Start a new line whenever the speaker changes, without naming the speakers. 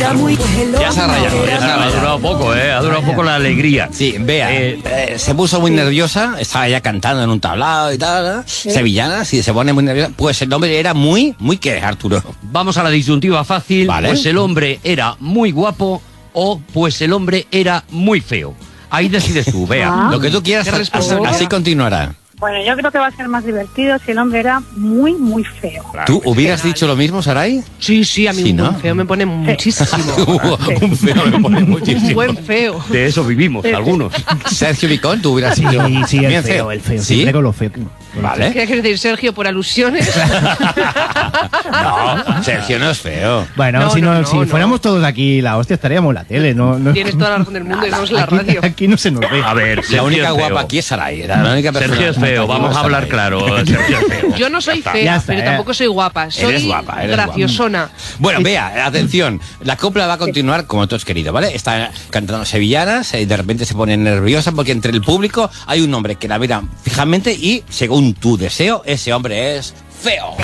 era muy...
Ya se ha rayado,
Ha durado poco, ha durado poco la alegría.
Sí, vea, se puso muy nerviosa, estaba ya cantando en un tablado y tal, sevillana, si se pone muy nerviosa, pues el nombre era muy, ¿qué, Arturo?
Vamos a la disyuntiva fácil,
Vale.
Pues el hombre era muy guapo o pues el hombre era muy feo. Ahí decides tú, Bea.
Lo que tú quieras, así continuará.
Bueno, yo creo que va a ser más divertido si el hombre era muy, muy feo.
¿Tú hubieras dicho lo mismo, Saray?
Sí, a mí un buen feo me pone muchísimo.
Un feo me pone muchísimo.
Un buen feo.
De eso vivimos, algunos.
Sergio Vicón, tú hubieras dicho.
Sí,
bien
el feo.
¿Sí?
Siempre con lo feo.
Vale.
¿Qué quieres decir, Sergio, por alusiones?
No, Sergio no es feo.
Bueno, si fuéramos todos aquí, la hostia, estaríamos en la tele. No.
Tienes toda la razón del mundo y estamos en la radio.
Aquí no se nos ve.
A ver,
La única
Sergio es
guapa
feo.
aquí es Saray. Era la única persona.
Sergio es feo, vamos a hablar claro. Sergio es feo.
Yo no soy
Ya
fea,
está,
pero tampoco soy guapa. Soy
Eres guapa, eres
graciosona.
Bueno, vea, atención, la copla va a continuar como tú has querido, ¿vale? Está cantando sevillanas y de repente se pone nerviosa porque entre el público hay un hombre que la mira fijamente y, según tu deseo, ese hombre es feo.